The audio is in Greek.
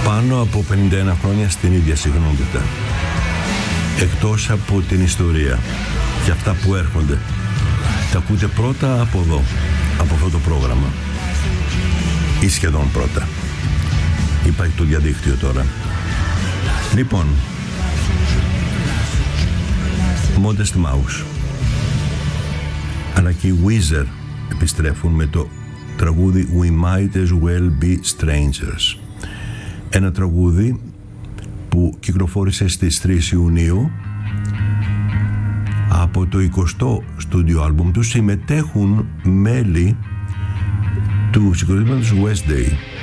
πάνω από 51 χρόνια στην ίδια συχνότητα. Εκτός από την ιστορία και αυτά που έρχονται, τα ακούτε πρώτα από εδώ, από αυτό το πρόγραμμα, ή σχεδόν πρώτα. Υπάρχει το διαδίκτυο τώρα. Λοιπόν, Modest Mouse αλλά και οι Weezer επιστρέφουν με το τραγούδι We Might As Well Be Strangers, ένα τραγούδι που κυκλοφόρησε στις 3 Ιουνίου. Από το 20ο στούντιο άλμπουμ του συμμετέχουν μέλη του συγκροτήματος Wednesday,